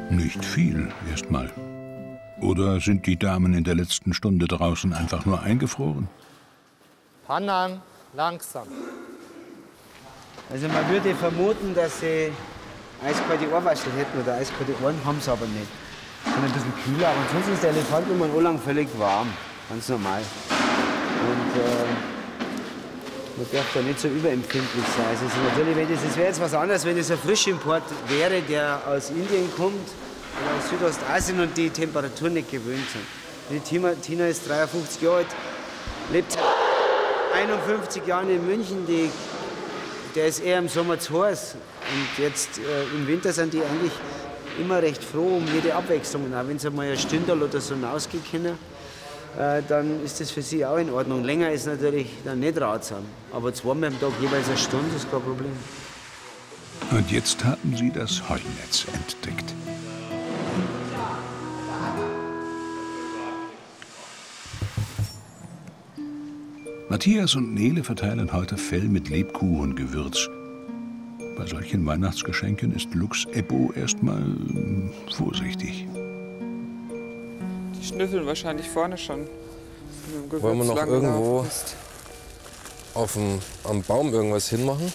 Nicht viel, erstmal. Oder sind die Damen in der letzten Stunde draußen einfach nur eingefroren? Hannan, langsam. Also man würde vermuten, dass sie eiskalte Ohrwaschel hätten oder eiskalte Ohren, haben sie aber nicht. Sie sind ein bisschen kühler, aber ansonsten ist der Elefant um ein Ohr lang völlig warm. Ganz normal. Und man darf da nicht so überempfindlich sein. Also es wäre jetzt was anderes, wenn es ein Frischimport wäre, der aus Indien kommt oder aus Südostasien und die Temperatur nicht gewöhnt sind. Die Tina ist 53 Jahre alt, lebt seit 51 Jahren in München. Der ist eher im Sommer zu heiß. Und jetzt im Winter sind die eigentlich immer recht froh um jede Abwechslung. Und auch wenn sie mal ein Stündel oder so rausgehen können, dann ist das für sie auch in Ordnung. Länger ist natürlich dann nicht ratsam. Aber zweimal am Tag jeweils eine Stunde ist kein Problem. Und jetzt haben sie das Heunetz entdeckt. Matthias und Nele verteilen heute Fell mit Lebkuchengewürz. Bei solchen Weihnachtsgeschenken ist Lux Ebbo erstmal vorsichtig. Die schnüffeln wahrscheinlich vorne schon. Wollen wir noch irgendwo am Baum irgendwas hinmachen?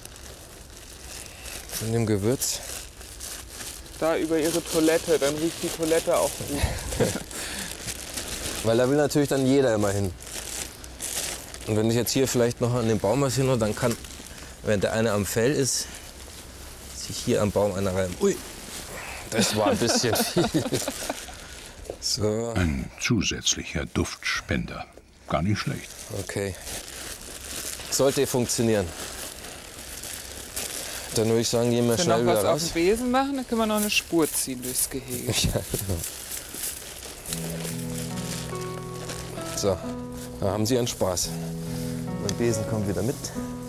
Von dem Gewürz? Da über ihre Toilette, dann riecht die Toilette auch gut. Weil da will natürlich dann jeder immer hin. Und wenn ich jetzt hier vielleicht noch an den Baum was hinmache, dann kann, wenn der eine am Fell ist, sich hier am Baum einer reiben. Ui, das war ein bisschen viel. So. Ein zusätzlicher Duftspender. Gar nicht schlecht. Okay. Sollte funktionieren. Dann würde ich sagen, gehen wir schnell wieder raus. Wenn wir noch was auf dem Besen machen, dann können wir noch eine Spur ziehen durchs Gehege. Ja, genau. So, da haben Sie Ihren Spaß. Der Besen kommt wieder mit.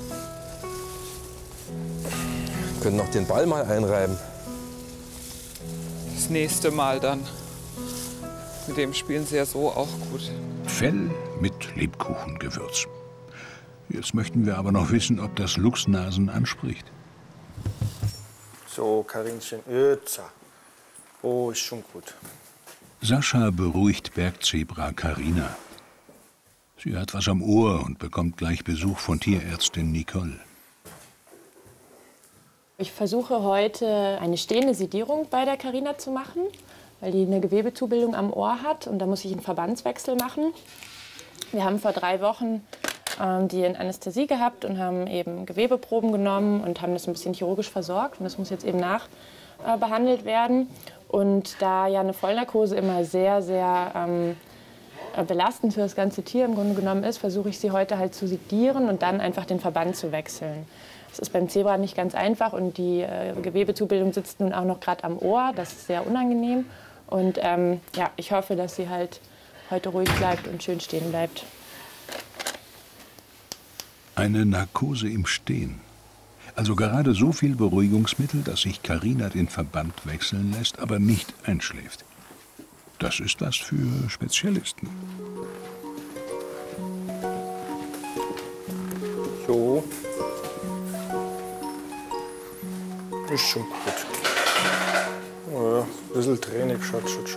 Wir können noch den Ball mal einreiben. Das nächste Mal dann. Mit dem spielen sie ja so auch gut. Fell mit Lebkuchengewürz. Jetzt möchten wir aber noch wissen, ob das Luchsnasen anspricht. So, Karinchen, jetzt. Oh, ist schon gut. Sascha beruhigt Bergzebra Carina. Sie hat was am Ohr und bekommt gleich Besuch von Tierärztin Nicole. Ich versuche heute eine stehende Sedierung bei der Carina zu machen, weil die eine Gewebezubildung am Ohr hat und da muss ich einen Verbandswechsel machen. Wir haben vor 3 Wochen die in Anästhesie gehabt und haben eben Gewebeproben genommen und haben das ein bisschen chirurgisch versorgt und das muss jetzt eben nachbehandelt werden. Und da ja eine Vollnarkose immer sehr, sehr belastend für das ganze Tier im Grunde genommen ist, versuche ich sie heute halt zu sedieren und dann einfach den Verband zu wechseln. Das ist beim Zebra nicht ganz einfach und die Gewebezubildung sitzt nun auch noch gerade am Ohr. Das ist sehr unangenehm. Und ja, ich hoffe, dass sie halt heute ruhig bleibt und schön stehen bleibt. Eine Narkose im Stehen. Also gerade so viel Beruhigungsmittel, dass sich Carina den Verband wechseln lässt, aber nicht einschläft. Das ist was für Spezialisten. So. Ist schon gut. Ja, ein bisschen Training schaut schon.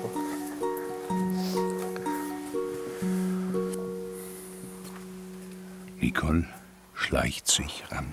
Nicole schleicht sich ran.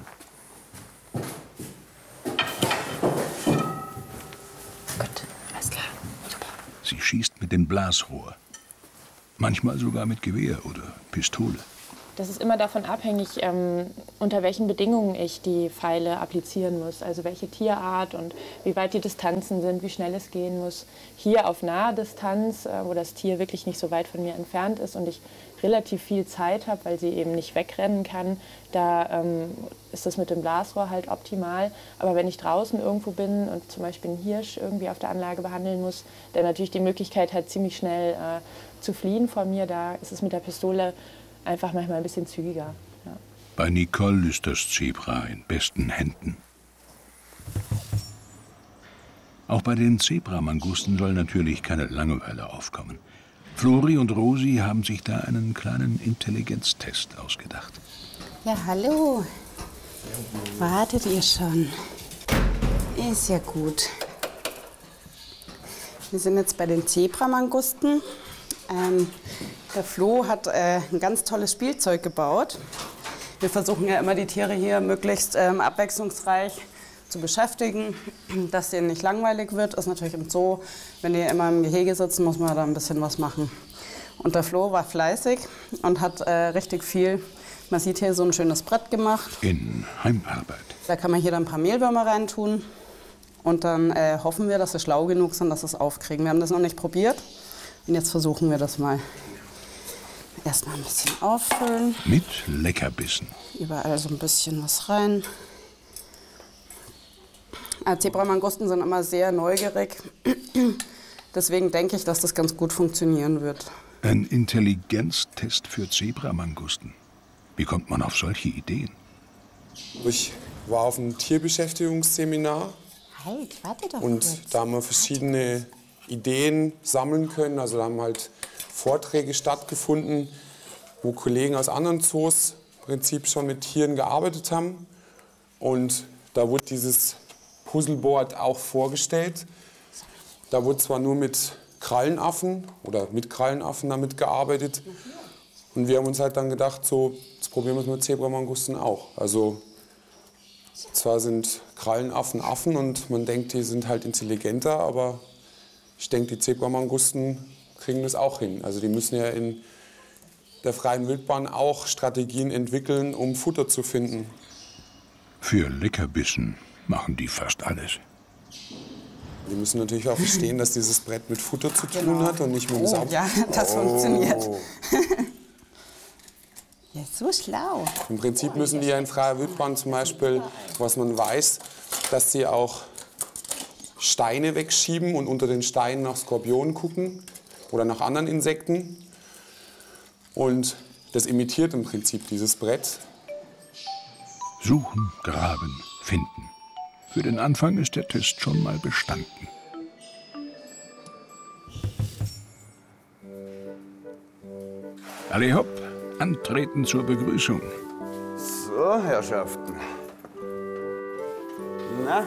Gut, alles klar, super. Sie schießt mit dem Blasrohr. Manchmal sogar mit Gewehr oder Pistole. Das ist immer davon abhängig, unter welchen Bedingungen ich die Pfeile applizieren muss. Also welche Tierart und wie weit die Distanzen sind, wie schnell es gehen muss. Hier auf naher Distanz, wo das Tier wirklich nicht so weit von mir entfernt ist und ich relativ viel Zeit habe, weil sie eben nicht wegrennen kann, da ist das mit dem Blasrohr halt optimal. Aber wenn ich draußen irgendwo bin und zum Beispiel einen Hirsch irgendwie auf der Anlage behandeln muss, der natürlich die Möglichkeit hat, ziemlich schnell zu fliehen von mir, da ist es mit der Pistole einfach manchmal ein bisschen zügiger. Ja. Bei Nicole ist das Zebra in besten Händen. Auch bei den Zebramangusten soll natürlich keine Langeweile aufkommen. Flori und Rosi haben sich da einen kleinen Intelligenztest ausgedacht. Ja, hallo. Wartet ihr schon? Ist ja gut. Wir sind jetzt bei den Zebramangusten. Der Flo hat ein ganz tolles Spielzeug gebaut. Wir versuchen ja immer, die Tiere hier möglichst abwechslungsreich zu beschäftigen, dass denen nicht langweilig wird. Ist natürlich im Zoo, wenn die immer im Gehege sitzen, muss man da ein bisschen was machen. Und der Flo war fleißig und hat richtig viel. Man sieht hier so ein schönes Brett gemacht. In Heimarbeit. Da kann man hier dann ein paar Mehlwürmer reintun. Und dann hoffen wir, dass sie schlau genug sind, dass sie es aufkriegen. Wir haben das noch nicht probiert. Und jetzt versuchen wir das mal. Erstmal ein bisschen auffüllen. Mit Leckerbissen. Überall so ein bisschen was rein. Zebramangusten sind immer sehr neugierig. Deswegen denke ich, dass das ganz gut funktionieren wird. Ein Intelligenztest für Zebramangusten. Wie kommt man auf solche Ideen? Ich war auf einem Tierbeschäftigungsseminar. Halt, warte doch und kurz. da haben wir verschiedene Ideen sammeln können. Also da haben halt Vorträge stattgefunden, wo Kollegen aus anderen Zoos im Prinzip schon mit Tieren gearbeitet haben. Und da wurde dieses Puzzleboard auch vorgestellt. Da wurde zwar nur mit Krallenaffen oder mit Krallenaffen damit gearbeitet. Und wir haben uns halt dann gedacht, so, jetzt probieren wir es mit Zebramangusten auch. Also zwar sind Krallenaffen Affen und man denkt, die sind halt intelligenter, aber ich denke, die Zebramangusten kriegen das auch hin. Also die müssen ja in der freien Wildbahn auch Strategien entwickeln, um Futter zu finden. Für Leckerbissen machen die fast alles. Die müssen natürlich auch verstehen, dass dieses Brett mit Futter zu tun hat und nicht mit dem Saft. Ja, das funktioniert. Ja, so schlau. Im Prinzip müssen die ja in freier Wildbahn zum Beispiel, was man weiß, dass sie auch Steine wegschieben und unter den Steinen nach Skorpionen gucken oder nach anderen Insekten. Und das imitiert im Prinzip dieses Brett. Suchen, graben, finden. Für den Anfang ist der Test schon mal bestanden. Alle hopp, antreten zur Begrüßung. So, Herrschaften. Na?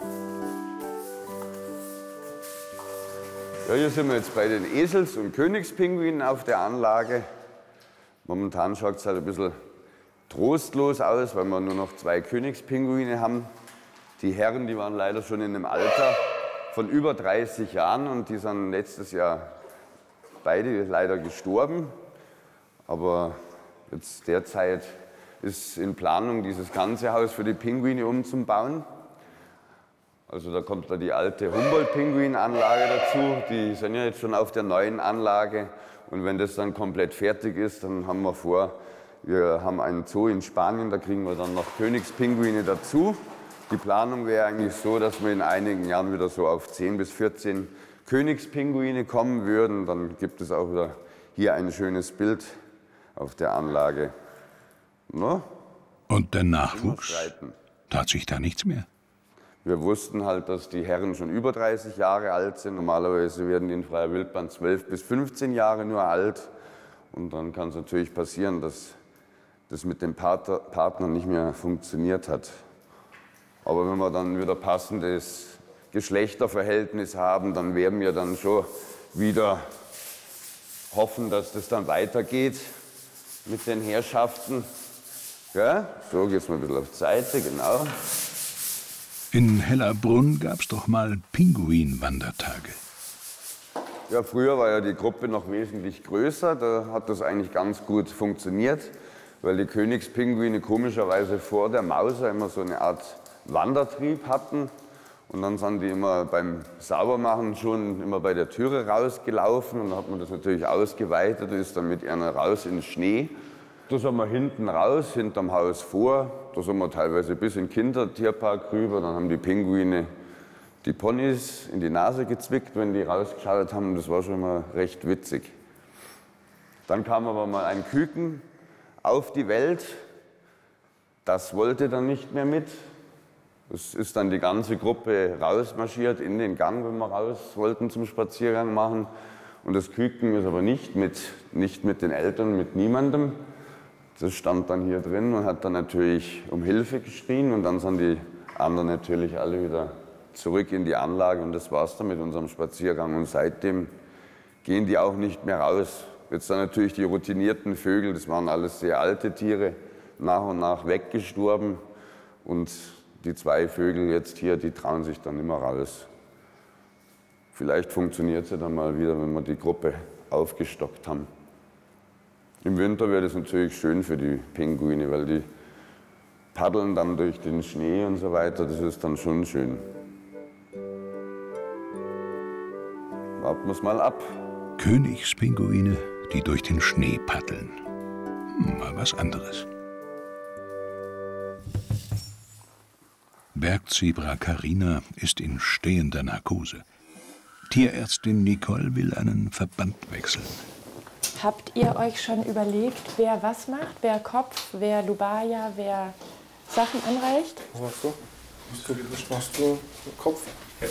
Ja, hier sind wir jetzt bei den Esels- und Königspinguinen auf der Anlage. Momentan schaut es halt ein bisschen trostlos aus, weil wir nur noch 2 Königspinguine haben. Die Herren, die waren leider schon in einem Alter von über 30 Jahren und die sind letztes Jahr beide leider gestorben. Aber jetzt derzeit ist in Planung, dieses ganze Haus für die Pinguine umzubauen. Also da kommt da die alte Humboldt-Pinguin-Anlage dazu. Die sind ja jetzt schon auf der neuen Anlage. Und wenn das dann komplett fertig ist, dann haben wir vor, wir haben einen Zoo in Spanien, da kriegen wir dann noch Königspinguine dazu. Die Planung wäre eigentlich so, dass wir in einigen Jahren wieder so auf 10 bis 14 Königspinguine kommen würden. Dann gibt es auch wieder hier ein schönes Bild auf der Anlage. No? Und der Nachwuchs? Tat sich da nichts mehr? Wir wussten halt, dass die Herren schon über 30 Jahre alt sind. Normalerweise werden die in freier Wildbahn 12 bis 15 Jahre nur alt. Und dann kann es natürlich passieren, dass das mit dem Partner nicht mehr funktioniert hat. Aber wenn wir dann wieder passendes Geschlechterverhältnis haben, dann werden wir dann schon wieder hoffen, dass das dann weitergeht mit den Herrschaften. Ja, so geht es mal ein bisschen auf die Seite, genau. In Hellerbrunn gab es doch mal Pinguinwandertage. Ja, früher war ja die Gruppe noch wesentlich größer. Da hat das eigentlich ganz gut funktioniert, weil die Königspinguine komischerweise vor der Mauser immer so eine Art Wandertrieb hatten. Und dann sind die immer beim Saubermachen schon immer bei der Türe rausgelaufen. Und dann hat man das natürlich ausgeweitet und ist dann mit einer raus in den Schnee. Da sind wir hinten raus, hinterm Haus vor. Da sind wir teilweise bis in den Kindertierpark rüber. Dann haben die Pinguine die Ponys in die Nase gezwickt, wenn die rausgeschaut haben. Das war schon immer recht witzig. Dann kam aber mal ein Küken auf die Welt. Das wollte dann nicht mehr mit. Es ist dann die ganze Gruppe rausmarschiert in den Gang, wenn wir raus wollten zum Spaziergang machen. Und das Küken ist aber nicht mit den Eltern, mit niemandem. Das stand dann hier drin und hat dann natürlich um Hilfe geschrien. Und dann sind die anderen natürlich alle wieder zurück in die Anlage und das war's dann mit unserem Spaziergang. Und seitdem gehen die auch nicht mehr raus. Jetzt dann natürlich die routinierten Vögel, das waren alles sehr alte Tiere, nach und nach weggestorben. Und die 2 Vögel jetzt hier, die trauen sich dann immer raus. Vielleicht funktioniert es ja dann mal wieder, wenn wir die Gruppe aufgestockt haben. Im Winter wäre das natürlich schön für die Pinguine, weil die paddeln dann durch den Schnee und so weiter. Das ist dann schon schön. Warten wir es mal ab. Königspinguine, die durch den Schnee paddeln. Mal was anderes. Bergzebra Carina ist in stehender Narkose. Tierärztin Nicole will einen Verband wechseln. Habt ihr euch schon überlegt, wer was macht? Wer Kopf, wer Lubaya, wer Sachen anreicht? Was machst du? Was machst du? Kopf? Ja.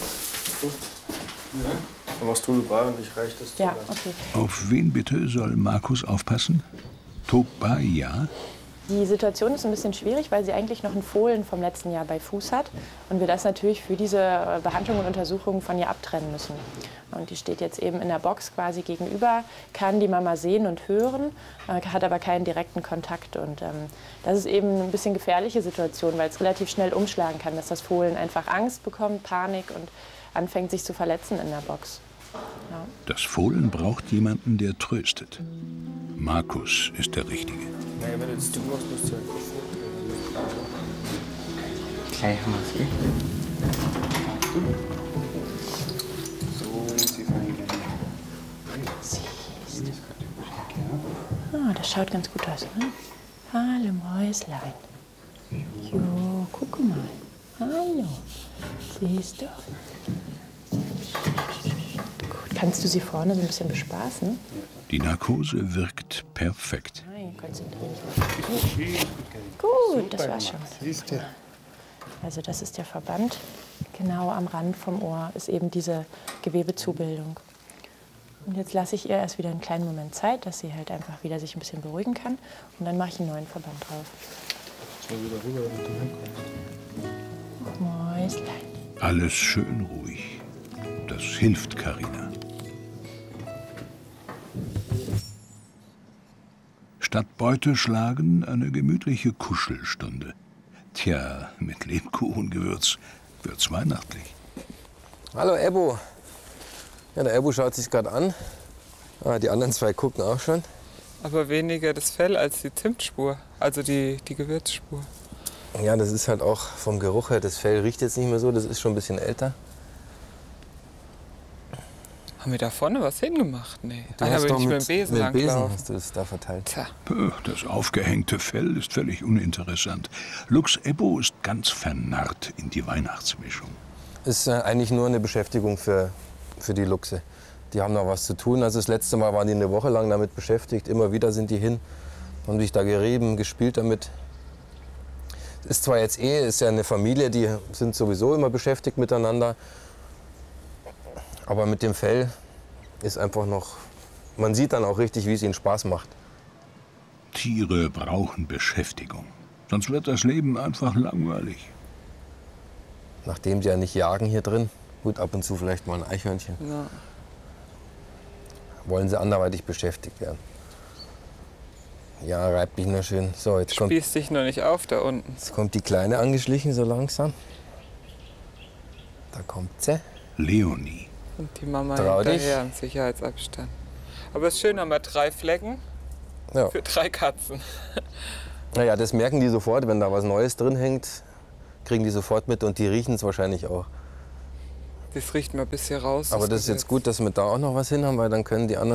Dann machst du Lubaya und ich reiche das zu. Ja, okay. Auf wen bitte soll Markus aufpassen? Tobaya? Die Situation ist ein bisschen schwierig, weil sie eigentlich noch einen Fohlen vom letzten Jahr bei Fuß hat und wir das natürlich für diese Behandlung und Untersuchung von ihr abtrennen müssen. Und die steht jetzt eben in der Box quasi gegenüber, kann die Mama sehen und hören, hat aber keinen direkten Kontakt. Und das ist eben ein bisschen gefährliche Situation, weil es relativ schnell umschlagen kann, dass das Fohlen einfach Angst bekommt, Panik und anfängt sich zu verletzen in der Box. Ja. Das Fohlen braucht jemanden, der tröstet. Markus ist der Richtige. Naja, wenn du jetzt du machst, musst du ja Gleich haben wir es. So, sie fangen Ah, das schaut ganz gut aus, ne? Hallo Mäuslein. Jo, guck mal. Hallo. Siehst du? Gut, kannst du sie vorne so ein bisschen bespaßen? Die Narkose wirkt perfekt. Nein, konzentrieren dich. Gut, das war's schon. Also das ist der Verband. Genau am Rand vom Ohr ist eben diese Gewebezubildung. Und jetzt lasse ich ihr erst wieder einen kleinen Moment Zeit, dass sie halt einfach wieder sich ein bisschen beruhigen kann. Und dann mache ich einen neuen Verband drauf. Mäuslein. Alles schön ruhig. Das hilft Carina. Statt Beute schlagen eine gemütliche Kuschelstunde. Tja, mit Lebkuchengewürz wird's weihnachtlich. Hallo Ebo. Ja, der Ebo schaut sich gerade an. Ah, die anderen 2 gucken auch schon. Aber weniger das Fell als die Zimtspur, also die Gewürzspur. Ja, das ist halt auch vom Geruch her, das Fell riecht jetzt nicht mehr so, das ist schon ein bisschen älter. Haben wir da vorne was hingemacht? Nee. Du Aber hast nicht doch mit dem Besen langlaufen. hast du das da verteilt. Tja. Das aufgehängte Fell ist völlig uninteressant. Lux Ebo ist ganz vernarrt in die Weihnachtsmischung. Ist eigentlich nur eine Beschäftigung für die Luchse. Die haben noch was zu tun. Also das letzte Mal waren die eine Woche lang damit beschäftigt. Immer wieder sind die hin, haben sich da gerieben, gespielt damit. Ist zwar jetzt ist ja eine Familie, die sind sowieso immer beschäftigt miteinander. Aber mit dem Fell ist einfach noch, man sieht dann auch richtig, wie es ihnen Spaß macht. Tiere brauchen Beschäftigung. Sonst wird das Leben einfach langweilig. Nachdem sie ja nicht jagen hier drin, gut, ab und zu vielleicht mal ein Eichhörnchen, Ja. wollen sie anderweitig beschäftigt werden. Ja, reibt mich nur schön. So, jetzt Spießt dich noch nicht auf da unten. jetzt kommt die Kleine angeschlichen, so langsam. Da kommt sie. Leonie. Und die Mama Trau dich. hinterher im Sicherheitsabstand. Aber es ist schön, haben wir 3 Flecken Ja. für 3 Katzen. Naja, das merken die sofort, wenn da was Neues drin hängt, kriegen die sofort mit und die riechen es wahrscheinlich auch. Das riecht mal bis hier raus. Aber das ist jetzt gut, dass wir da auch noch was hin haben, weil dann können die anderen